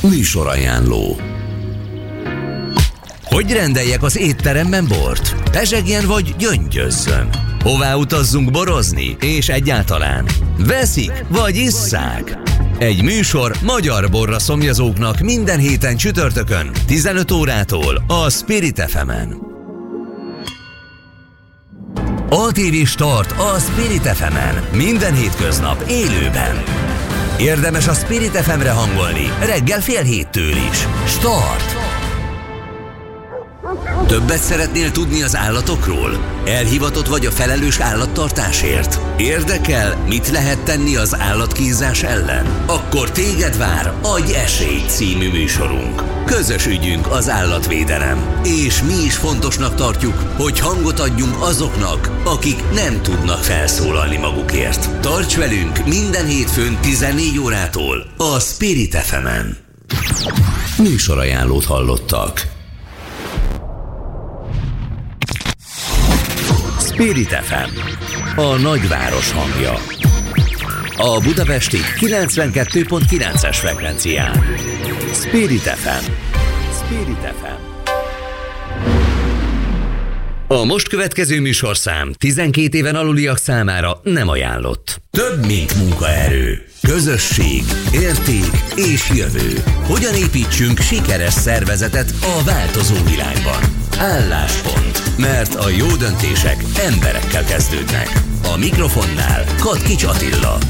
Műsorajánló. Hogy rendeljek az étteremben bort? Pezsegjen vagy gyöngyözzön? Hová utazzunk borozni? És egyáltalán veszik vagy isszák? Egy műsor magyar borra szomjazóknak minden héten csütörtökön 15 órától a Spirit FM-en. ATV Start a Spirit FM-en minden hétköznap élőben. Érdemes a Spirit FM-re hangolni reggel 6:30 is. Start! Többet szeretnél tudni az állatokról? Elhivatott vagy a felelős állattartásért? Érdekel, mit lehet tenni az állatkínzás ellen? Akkor téged vár Adj esélyt című műsorunk. Közös ügyünk az állatvédelem. És mi is fontosnak tartjuk, hogy hangot adjunk azoknak, akik nem tudnak felszólalni magukért. Tarts velünk minden hétfőn 14 órától a Spirit FM-en. Műsorajánlót hallottak. Spirit FM, a nagyváros hangja. A budapesti 92.9-es frekvencián. Spirit FM. Spirit FM. A most következő műsorszám 12 éven aluliak számára nem ajánlott. Több, mint munkaerő. Közösség, érték és jövő. Hogyan építsünk sikeres szervezetet a változó világban? Álláspont. Mert a jó döntések emberekkel kezdődnek. A mikrofonnál Katkics Attila.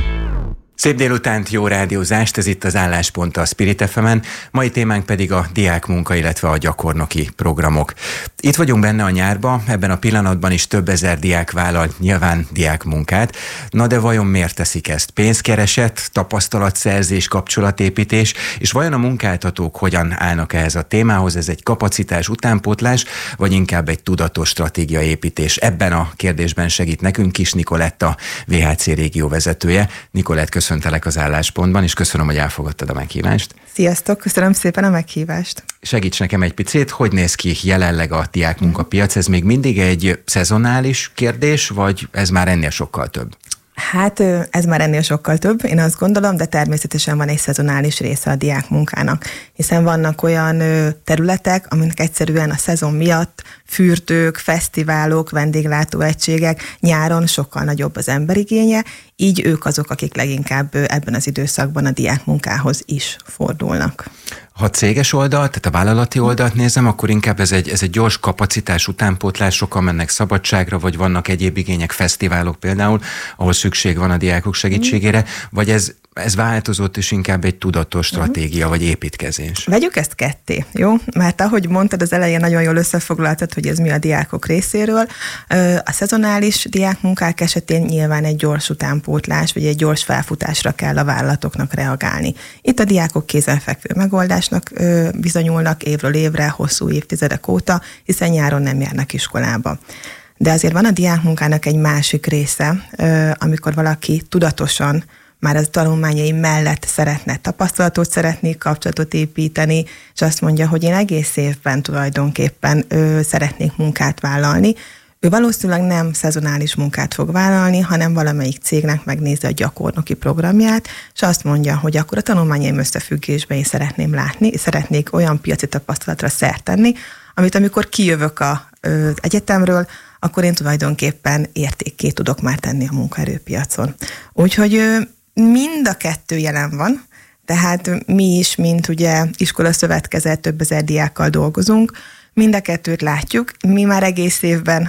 Szép délutánt, jó rádiózást, ez itt az Álláspont a Spirit FM-en, mai témánk pedig a diákmunka, illetve a gyakornoki programok. Itt vagyunk benne a nyárba, ebben a pillanatban is több ezer diák vállal nyilván diákmunkát. Na de vajon miért teszik ezt? Pénzkereset, tapasztalatszerzés, kapcsolatépítés, és vajon a munkáltatók hogyan állnak ehhez a témához? Ez egy kapacitás utánpótlás, vagy inkább egy tudatos stratégiaépítés? Ebben a kérdésben segít nekünk Kis Nikolett, a VHC régió vezetője. Nikolett, köszöntelek az Álláspontban, és köszönöm, hogy elfogadtad a meghívást. Sziasztok, köszönöm szépen a meghívást. Segíts nekem egy picit, hogy néz ki jelenleg a diákmunkapiac? Ez még mindig egy szezonális kérdés, vagy ez már ennél sokkal több? Hát ez már ennél sokkal több, én azt gondolom, de természetesen van egy szezonális része a diákmunkának, hiszen vannak olyan területek, aminek egyszerűen a szezon miatt fürdők, fesztiválok, vendéglátóegységek, nyáron sokkal nagyobb az emberigénye, így ők azok, akik leginkább ebben az időszakban a diákmunkához is fordulnak. Ha céges oldalt, tehát a vállalati oldalt nézem, akkor inkább ez egy gyors kapacitás utánpótlás, sokan mennek szabadságra, vagy vannak egyéb igények, fesztiválok például, ahol szükség van a diákok segítségére, vagy ez változott, és inkább egy tudatos stratégia, vagy építkezés. Vegyük ezt ketté, jó? Mert ahogy mondtad, az elején nagyon jól összefoglaltad, hogy ez mi a diákok részéről. A szezonális diákmunkák esetén nyilván egy gyors utánpótlás, vagy egy gyors felfutásra kell a vállalatoknak reagálni. Itt a diákok kézenfekvő megoldásnak bizonyulnak évről évre, hosszú évtizedek óta, hiszen nyáron nem járnak iskolába. De azért van a diákmunkának egy másik része, amikor valaki tudatosan már az tanulmányai mellett szeretne tapasztalatot szeretnék, kapcsolatot építeni, és azt mondja, hogy én egész évben tulajdonképpen szeretnék munkát vállalni. Ő valószínűleg nem szezonális munkát fog vállalni, hanem valamelyik cégnek megnézi a gyakornoki programját, és azt mondja, hogy akkor a tanulmányaim összefüggésben én szeretném látni, szeretnék olyan piaci tapasztalatra szert tenni, amit amikor kijövök az egyetemről, akkor én tulajdonképpen értékké tudok már tenni a munkaerőpiacon. Úgyhogy mind a kettő jelen van, tehát mi is, mint ugye iskolaszövetkezet, több ezer diákkal dolgozunk, mind a kettőt látjuk, mi már egész évben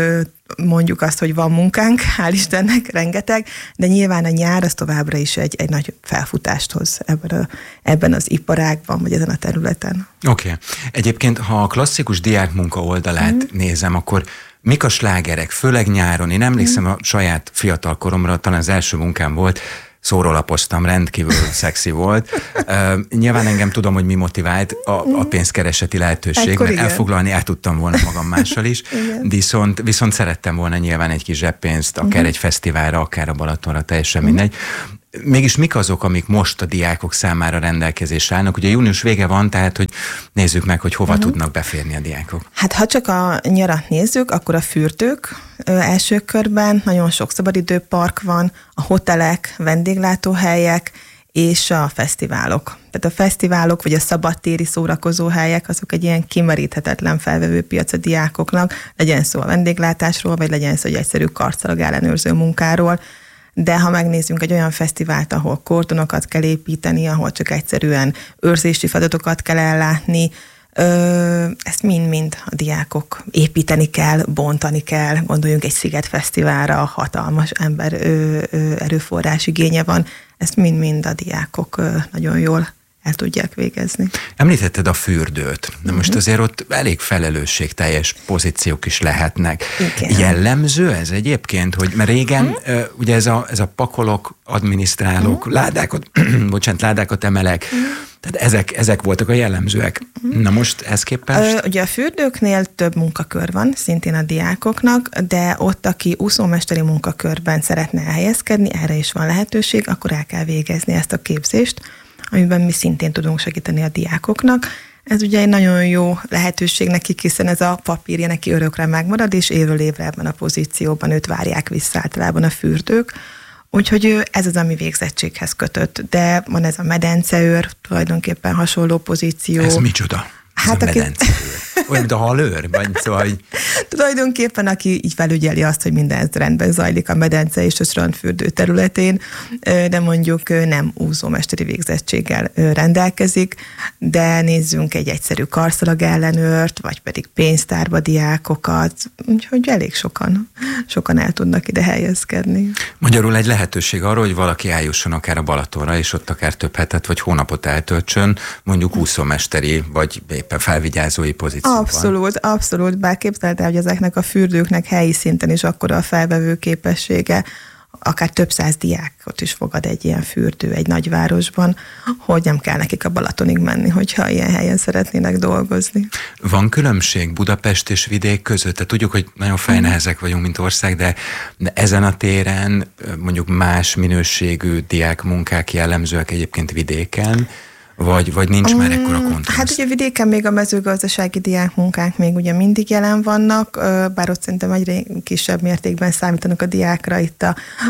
mondjuk azt, hogy van munkánk, hál' Istennek, rengeteg, de nyilván a nyár az továbbra is egy nagy felfutást hoz ebben az iparágban, vagy ezen a területen. Oké. Egyébként, ha a klasszikus diákmunka oldalát nézem, akkor mik a slágerek, főleg nyáron? Én emlékszem a saját fiatal koromra, talán az első munkám volt, szórólapoztam, rendkívül szexi volt. Nyilván engem tudom, hogy mi motivált a pénzkereseti lehetőség, mert elfoglalni el tudtam volna magam mással is, viszont szerettem volna nyilván egy kis zseppénzt, akár egy fesztiválra, akár a Balatonra, teljesen mindegy. Mégis mik azok, amik most a diákok számára rendelkezésre állnak? Ugye június vége van, tehát hogy nézzük meg, hogy hova tudnak beférni a diákok. Hát ha csak a nyarat nézzük, akkor a fürdők első körben, nagyon sok szabadidőpark van, a hotelek, vendéglátóhelyek, és a fesztiválok. Tehát a fesztiválok, vagy a szabadtéri szórakozóhelyek, azok egy ilyen kimeríthetetlen felvevőpiac a diákoknak, legyen szó a vendéglátásról, vagy legyen szó egy egyszerű kartszalag ellenőrző munkáról, de ha megnézzünk egy olyan fesztivált, ahol kordonokat kell építeni, ahol csak egyszerűen őrzési feladatokat kell ellátni, ezt mind-mind a diákok építeni kell, bontani kell, gondoljunk egy szigetfesztiválra, hatalmas ember erőforrás igénye van, ezt mind-mind a diákok nagyon jól el tudják végezni. Említetted a fürdőt. Na most azért ott elég felelősségteljes pozíciók is lehetnek. Igen. Jellemző ez egyébként, hogy mert régen ugye ez a pakolok, adminisztrálók, ládákat emelek, tehát ezek voltak a jellemzőek. Na most ez képest? Ugye a fürdőknél több munkakör van, szintén a diákoknak, de ott, aki úszómesteri munkakörben szeretne elhelyezkedni, erre is van lehetőség, akkor el kell végezni ezt a képzést, amiben mi szintén tudunk segíteni a diákoknak. Ez ugye egy nagyon jó lehetőség nekik, hiszen ez a papírja neki örökre megmarad, és évről évre ebben a pozícióban őt várják vissza általában a fürdők. Úgyhogy ez az, ami végzettséghez kötött. De van ez a medenceőr, tulajdonképpen hasonló pozíció. Ez micsoda? Hát a medenceőr. Olyan, mint a halőr? Vagy szóval... Tulajdonképpen, aki így felügyeli azt, hogy minden rendben zajlik a medence és a strandfürdő területén, de mondjuk nem úszómesteri végzettséggel rendelkezik, de nézzünk egy egyszerű karszalag ellenőrt, vagy pedig pénztárba diákokat, úgyhogy elég sokan el tudnak ide helyezkedni. Magyarul egy lehetőség arra, hogy valaki eljusson akár a Balatonra, és ott akár több hetet vagy hónapot eltöltsön, mondjuk úszómesteri, vagy éppen felvigyázói pozícióban. Abszolút, bár képzeld el, hogy ezeknek a fürdőknek helyi szinten is akkora a felvevő képessége, akár több száz diákot is fogad egy ilyen fürdő egy nagyvárosban, hogy nem kell nekik a Balatonig menni, hogyha ilyen helyen szeretnének dolgozni. Van különbség Budapest és vidék között? Tehát tudjuk, hogy nagyon fejnehezek vagyunk, mint ország, de ezen a téren mondjuk más minőségű diákmunkák jellemzőek egyébként vidéken, vagy nincs már ekkora kontraszt? Hát ugye vidéken még a mezőgazdasági diákmunkák még ugye mindig jelen vannak, bár ott szerintem egyre kisebb mértékben számítanak a diákra itt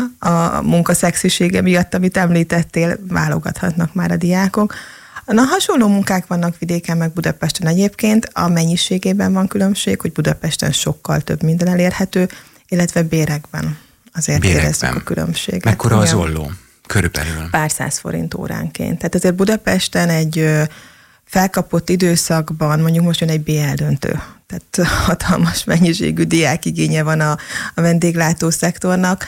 a munkaszexűsége miatt, amit említettél, válogathatnak már a diákok. Na, hasonló munkák vannak vidéken, meg Budapesten egyébként, a mennyiségében van különbség, hogy Budapesten sokkal több minden elérhető, illetve bérekben azért érezzük a különbséget. Mekkora az olló? Körülbelül. Pár száz forint óránként. Tehát azért Budapesten egy felkapott időszakban, mondjuk most jön egy BL döntő, tehát hatalmas mennyiségű diákigénye van a vendéglátó szektornak.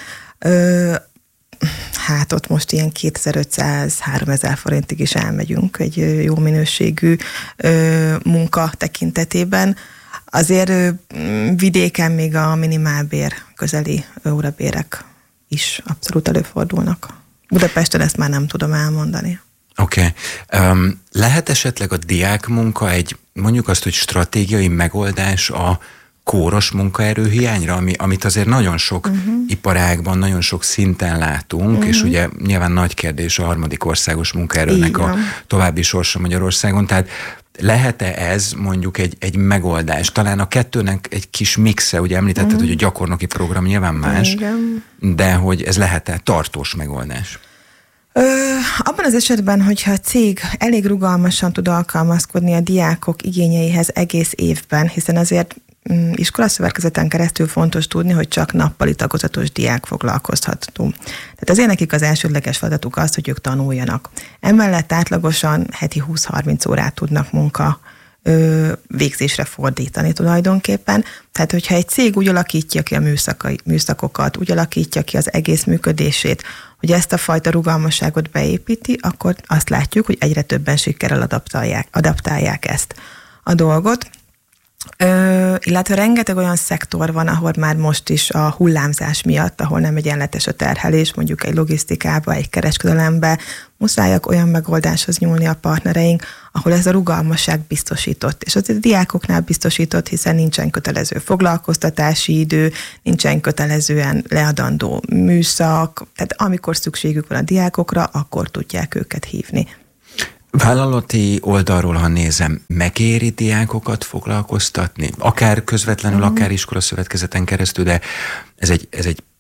Hát ott most ilyen 2500-3000 forintig is elmegyünk egy jó minőségű munka tekintetében. Azért vidéken még a minimálbér közeli órabérek is abszolút előfordulnak. Budapesten ezt már nem tudom elmondani. Oké. Lehet esetleg a diákmunka egy, mondjuk azt, hogy stratégiai megoldás a kóros munkaerő hiányra, amit azért nagyon sok iparágban, nagyon sok szinten látunk, és ugye nyilván nagy kérdés a harmadik országos munkaerőnek a további sorsa Magyarországon, tehát lehet-e ez mondjuk egy megoldás? Talán a kettőnek egy kis mixe, ugye említetted, hogy a gyakornoki program nyilván más, de hogy ez lehet-e tartós megoldás? Abban az esetben, hogyha a cég elég rugalmasan tud alkalmazkodni a diákok igényeihez egész évben, hiszen azért iskolaszövetkezeten keresztül fontos tudni, hogy csak nappali tagozatos diák foglalkozható. Tehát azért nekik az elsődleges feladatuk az, hogy ők tanuljanak. Emellett átlagosan heti 20-30 órát tudnak munka végzésre fordítani tulajdonképpen. Tehát, hogyha egy cég úgy alakítja ki a műszakokat, úgy alakítja ki az egész működését, hogy ezt a fajta rugalmasságot beépíti, akkor azt látjuk, hogy egyre többen sikerrel adaptálják ezt a dolgot. Illetve rengeteg olyan szektor van, ahol már most is a hullámzás miatt, ahol nem egyenletes a terhelés, mondjuk egy logisztikába, egy kereskedelembe, muszájak olyan megoldáshoz nyúlni a partnereink, ahol ez a rugalmasság biztosított. És az a diákoknál biztosított, hiszen nincsen kötelező foglalkoztatási idő, nincsen kötelezően leadandó műszak, tehát amikor szükségük van a diákokra, akkor tudják őket hívni. Vállalati oldalról, ha nézem, megéri diákokat foglalkoztatni? Akár közvetlenül, akár iskolaszövetkezeten keresztül, de ez egy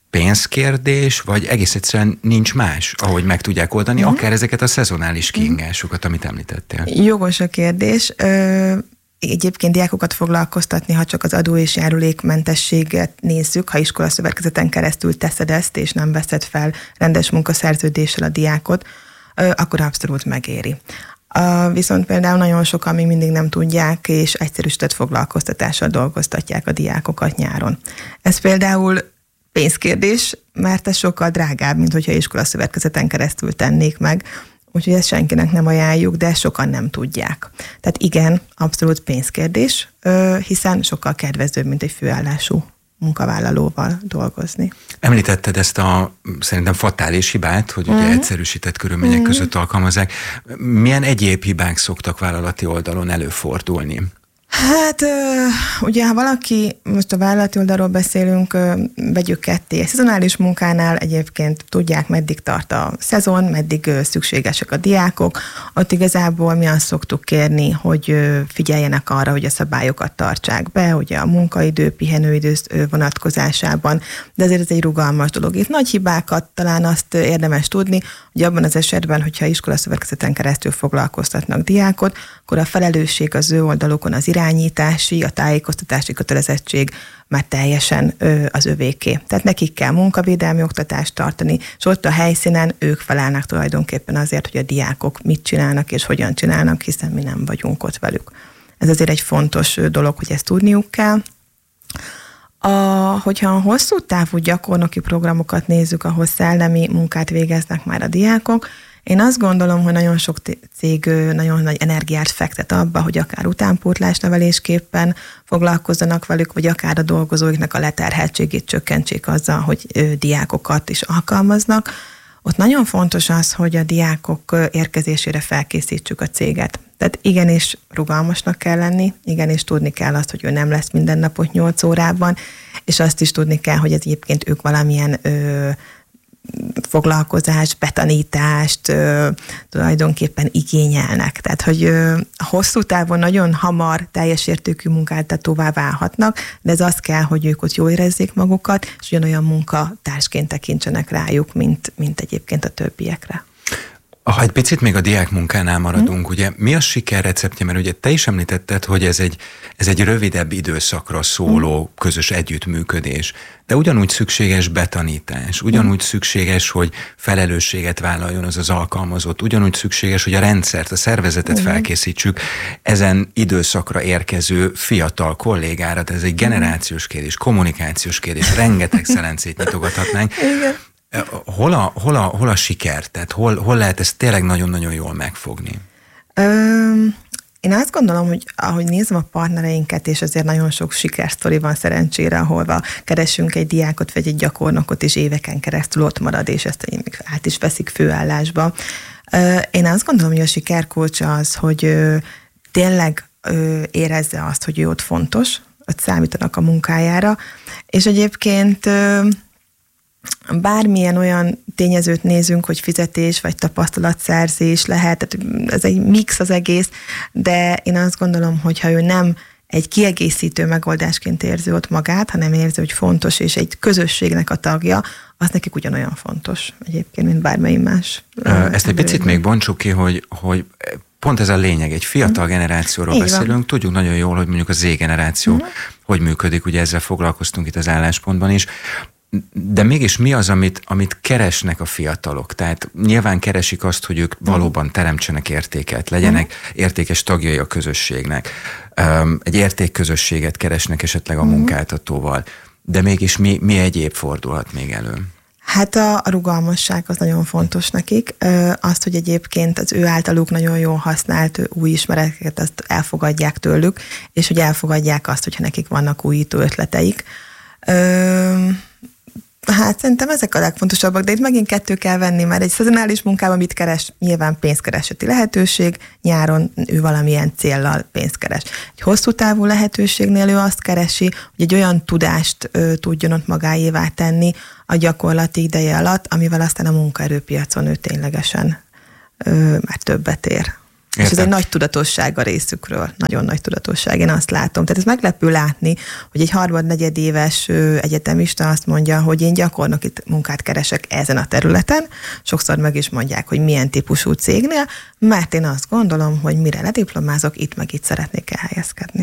pénzkérdés, vagy egész egyszerűen nincs más, ahogy meg tudják oldani, akár ezeket a szezonális kiingásokat, amit említettél? Jogos a kérdés. Egyébként diákokat foglalkoztatni, ha csak az adó és járulékmentességet nézzük, ha iskolaszövetkezeten keresztül teszed ezt, és nem veszed fel rendes munkaszerződéssel a diákot, akkor abszolút megéri. Viszont például nagyon sokan még mindig nem tudják, és egyszerűsített foglalkoztatással dolgoztatják a diákokat nyáron. Ez például pénzkérdés, mert ez sokkal drágább, mint hogyha iskolaszövetkezeten keresztül tennék meg, úgyhogy ezt senkinek nem ajánljuk, de sokan nem tudják. Tehát igen, abszolút pénzkérdés, hiszen sokkal kedvezőbb, mint egy főállású munkavállalóval dolgozni. Említetted ezt a szerintem fatális hibát, hogy ugye egyszerűsített körülmények között alkalmazzák. Milyen egyéb hibák szoktak vállalati oldalon előfordulni? Hát ugye, ha valaki, most a vállalati oldalról beszélünk, vegyük ketté. A szezonális munkánál egyébként tudják, meddig tart a szezon, meddig szükségesek a diákok. Ott igazából mi azt szoktuk kérni, hogy figyeljenek arra, hogy a szabályokat tartsák be, ugye a munkaidő, pihenőidő vonatkozásában, de azért ez egy rugalmas dolog. Itt nagy hibákat talán azt érdemes tudni, hogy abban az esetben, hogyha iskolaszövetkezeten keresztül foglalkoztatnak diákot, akkor a felelősség az ő oldalukon az irányítási, a tájékoztatási kötelezettség már teljesen az övéké. Tehát nekik kell munkavédelmi oktatást tartani, és ott a helyszínen ők felelnek tulajdonképpen azért, hogy a diákok mit csinálnak és hogyan csinálnak, hiszen mi nem vagyunk ott velük. Ez azért egy fontos dolog, hogy ezt tudniuk kell. Hogyha a hosszú távú gyakornoki programokat nézzük, ahol szellemi munkát végeznek már a diákok, én azt gondolom, hogy nagyon sok cég nagyon nagy energiát fektet abba, hogy akár utánpótlásnevelésképpen foglalkozzanak velük, vagy akár a dolgozóiknak a leterheltségét csökkentsék azzal, hogy diákokat is alkalmaznak. Ott nagyon fontos az, hogy a diákok érkezésére felkészítsük a céget. Tehát igenis rugalmasnak kell lenni, igenis tudni kell azt, hogy ő nem lesz minden napot 8 órában, és azt is tudni kell, hogy ez egyébként ők valamilyen foglalkozást, betanítást tulajdonképpen igényelnek. Tehát, hogy hosszú távon nagyon hamar teljes értékű munkáltatóvá válhatnak, de ez az kell, hogy ők ott jól érezzék magukat, és ugyanolyan munkatársként tekintsenek rájuk, mint egyébként a többiekre. Ha egy picit még a diák munkánál maradunk, ugye mi a sikerreceptje? Mert ugye te is említetted, hogy ez egy rövidebb időszakra szóló közös együttműködés, de ugyanúgy szükséges betanítás, ugyanúgy szükséges, hogy felelősséget vállaljon az alkalmazott, ugyanúgy szükséges, hogy a rendszert, a szervezetet felkészítsük ezen időszakra érkező fiatal kollégára. Ez egy generációs kérdés, kommunikációs kérdés, rengeteg szelencét nyitogathatnánk. Igen. Hol a siker? Tehát hol lehet ezt tényleg nagyon-nagyon jól megfogni? Én azt gondolom, hogy ahogy nézem a partnereinket, és azért nagyon sok sikersztori van szerencsére, ahol keresünk egy diákot, vagy egy gyakornokot, és éveken keresztül ott marad, és ezt át is veszik főállásba. Én azt gondolom, hogy a sikerkulcsa az, hogy tényleg érezze azt, hogy ő ott fontos, ott számítanak a munkájára, és egyébként bármilyen olyan tényezőt nézünk, hogy fizetés vagy tapasztalatszerzés lehet, tehát ez egy mix az egész, de én azt gondolom, hogy ha ő nem egy kiegészítő megoldásként érzi ott magát, hanem érzi, hogy fontos, és egy közösségnek a tagja, az nekik ugyanolyan fontos egyébként, mint bármelyik más. Ezt egy picit még bontsuk ki, hogy pont ez a lényeg, egy fiatal generációról így beszélünk, van. Tudjuk nagyon jól, hogy mondjuk a Z-generáció hogy működik, ugye ezzel foglalkoztunk itt az álláspontban is, de mégis mi az, amit keresnek a fiatalok? Tehát nyilván keresik azt, hogy ők valóban teremtsenek értéket, legyenek értékes tagjai a közösségnek. Egy értékközösséget keresnek esetleg a munkáltatóval. De mégis mi egyéb fordulhat még elő? Hát a rugalmasság az nagyon fontos nekik. Azt, hogy egyébként az ő általuk nagyon jól használt új ismereteket, azt elfogadják tőlük, és hogy elfogadják azt, hogyha nekik vannak újító ötleteik. Hát szerintem ezek a legfontosabbak, de itt megint kettő kell venni, mert egy szezonális munkában mit keres? Nyilván pénzkereseti lehetőség, nyáron ő valamilyen céllal pénzt keres. Egy hosszú távú lehetőségnél ő azt keresi, hogy egy olyan tudást tudjon ott magáévá tenni a gyakorlati ideje alatt, amivel aztán a munkaerőpiacon ő ténylegesen már többet ér. Értem. És ez egy nagy tudatosság a részükről, nagyon nagy tudatosság, én azt látom. Tehát ez meglepő látni, hogy egy harmad-negyedéves egyetemista azt mondja, hogy én gyakornoki munkát keresek ezen a területen, sokszor meg is mondják, hogy milyen típusú cégnél, mert én azt gondolom, hogy mire lediplomázok, itt meg itt szeretnék elhelyezkedni.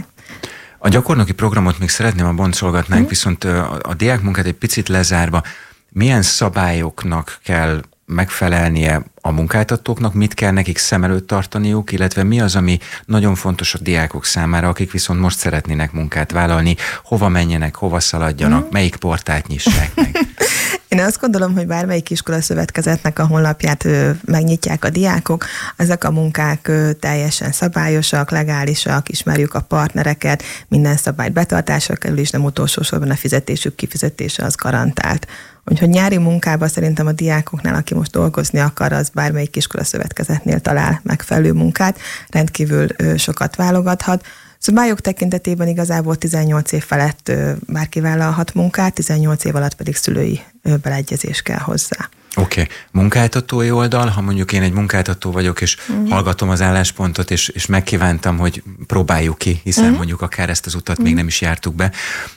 A gyakornoki programot még szeretném, a boncolgatnánk, viszont a diákmunkát egy picit lezárva, milyen szabályoknak kell megfelelnie a munkáltatóknak, mit kell nekik szem előtt tartaniuk, illetve mi az, ami nagyon fontos a diákok számára, akik viszont most szeretnének munkát vállalni, hova menjenek, hova szaladjanak, melyik portált nyissák meg? Én azt gondolom, hogy bármelyik iskolaszövetkezetnek a honlapját megnyitják a diákok, ezek a munkák teljesen szabályosak, legálisak, ismerjük a partnereket, minden szabályt betartásra kerül, és nem utolsó sorban a fizetésük kifizetése az garantált. Úgyhogy nyári munkában szerintem a diákoknál, aki most dolgozni akar, az bármelyik iskolaszövetkezetnél talál megfelelő munkát, rendkívül sokat válogathat. Szabályok tekintetében igazából 18 év felett bárki vállalhat munkát, 18 év alatt pedig szülői beleegyezés kell hozzá. Oké. Munkáltatói oldal, ha mondjuk én egy munkáltató vagyok, és hallgatom az álláspontot, és megkívántam, hogy próbáljuk ki, hiszen mondjuk akár ezt az utat még nem is jártuk be,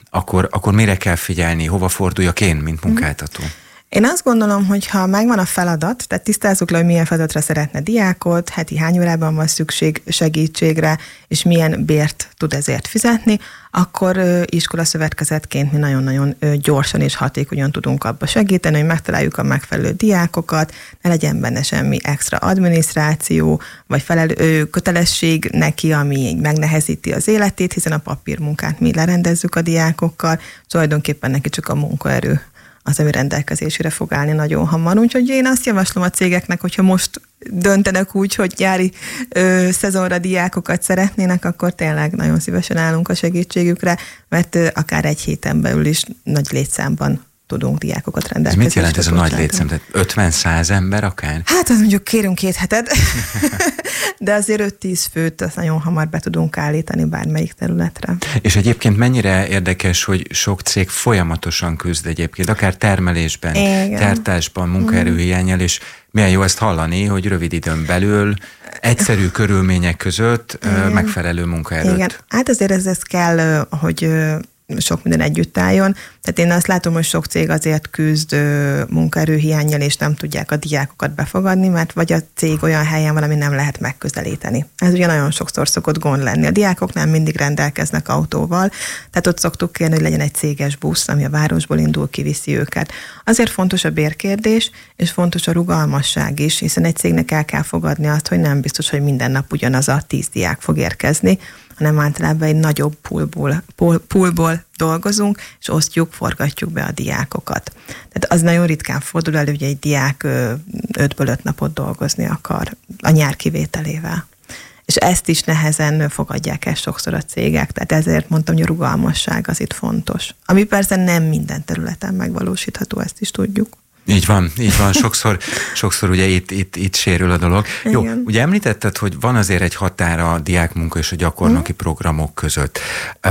akkor mire kell figyelni, hova forduljak én, mint munkáltató? Én azt gondolom, hogy ha megvan a feladat, tehát tisztázzuk le, hogy milyen feladatra szeretne diákot, heti hány órában van szükség segítségre, és milyen bért tud ezért fizetni, akkor iskolaszövetkezetként mi nagyon-nagyon gyorsan és hatékonyan tudunk abba segíteni, hogy megtaláljuk a megfelelő diákokat, ne legyen benne semmi extra adminisztráció, vagy kötelesség neki, ami megnehezíti az életét, hiszen a papírmunkát mi lerendezzük a diákokkal, tulajdonképpen neki csak a munkaerő az, ami rendelkezésére fog állni nagyon hamar. Úgyhogy én azt javaslom a cégeknek, hogyha most döntenek úgy, hogy nyári szezonra diákokat szeretnének, akkor tényleg nagyon szívesen állunk a segítségükre, mert akár egy héten belül is nagy létszámban tudunk diákokat rendelkezésre. Ez mit jelent ez a nagy létszám? Tehát 50-100 ember akár? Hát az mondjuk kérünk 2 hetet, de azért 5-10 főt azt nagyon hamar be tudunk állítani bármelyik területre. És egyébként mennyire érdekes, hogy sok cég folyamatosan küzd egyébként, akár termelésben, gyártásban, munkaerőhiánnyal, és milyen jó ezt hallani, hogy rövid időn belül, egyszerű körülmények között megfelelő munkaerőt. Igen, hát azért ez kell, hogy sok minden együtt álljon. Tehát én azt látom, hogy sok cég azért küzd munkaerőhiánnyal, és nem tudják a diákokat befogadni, mert vagy a cég olyan helyen van, ami nem lehet megközelíteni. Ez ugye nagyon sokszor szokott gond lenni. A diákok nem mindig rendelkeznek autóval, tehát ott szoktuk kérni, hogy legyen egy céges busz, ami a városból indul, kiviszi őket. Azért fontos a bérkérdés, és fontos a rugalmasság is, hiszen egy cégnek el kell fogadni azt, hogy nem biztos, hogy minden nap ugyanaz a 10 diák fog érkezni, hanem általában egy nagyobb poolból dolgozunk, és osztjuk, forgatjuk be a diákokat. Tehát az nagyon ritkán fordul elő, hogy egy diák 5-ből 5 napot dolgozni akar a nyár kivételével. És ezt is nehezen fogadják el sokszor a cégek, tehát ezért mondtam, hogy a rugalmasság az itt fontos. Ami persze nem minden területen megvalósítható, ezt is tudjuk. Így van. Sokszor ugye itt sérül a dolog. Igen. Jó, ugye említetted, hogy van azért egy határa a diákmunka és a gyakornoki programok között.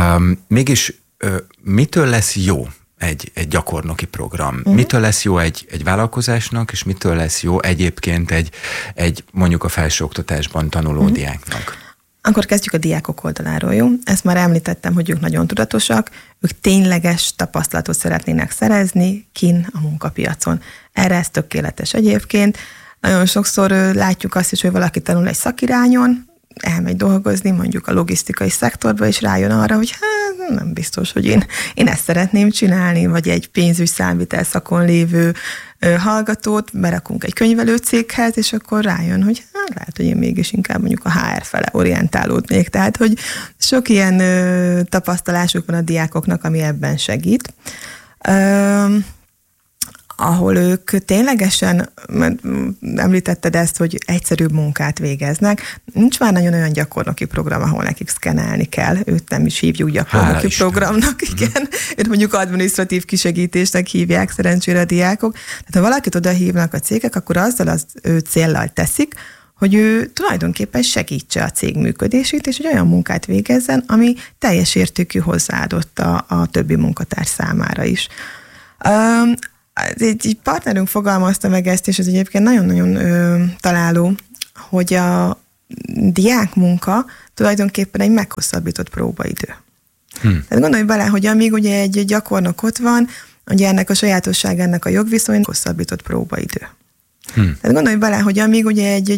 Mégis mitől lesz jó egy gyakornoki program? Mitől lesz jó egy vállalkozásnak, és mitől lesz jó egyébként egy mondjuk a felsőoktatásban tanuló diáknak? Akkor kezdjük a diákok oldaláról, jó? Ezt már említettem, hogy ők nagyon tudatosak, ők tényleges tapasztalatot szeretnének szerezni kin a munkapiacon. Erre ez tökéletes egyébként. Nagyon sokszor látjuk azt is, hogy valaki tanul egy szakirányon, elmegy dolgozni, mondjuk a logisztikai szektorba, és rájön arra, hogy hát nem biztos, hogy én ezt szeretném csinálni, vagy egy pénzügy számvitel szakon lévő hallgatót berakunk egy könyvelőcéghez, és akkor rájön, hogy hát lehet, hogy én mégis inkább mondjuk a HR fele orientálódnék. Tehát, hogy sok ilyen tapasztalásuk van a diákoknak, ami ebben segít. Ahol ők ténylegesen, említetted ezt, hogy egyszerűbb munkát végeznek, nincs már nagyon olyan gyakornoki program, ahol nekik szkenelni kell, őt nem is hívjuk gyakornoki programnak, igen, őt mondjuk adminisztratív kisegítésnek hívják szerencsére a diákok. Tehát ha valakit oda hívnak a cégek, akkor azzal az céllal teszik, hogy ő tulajdonképpen segítse a cég működését, és hogy olyan munkát végezzen, ami teljes értékű hozzáadott a többi munkatárs számára is. Egy partnerünk fogalmazta meg ezt, és ez egyébként nagyon-nagyon találó, hogy diákmunka tulajdonképpen egy meghosszabbított próbaidő. Tehát gondolj bele, hogy amíg ugye egy gyakornok ott van, ugye ennek a sajátosság, ennek a jogviszony hosszabbított próbaidő. Tehát gondolj bele, hogy amíg ugye egy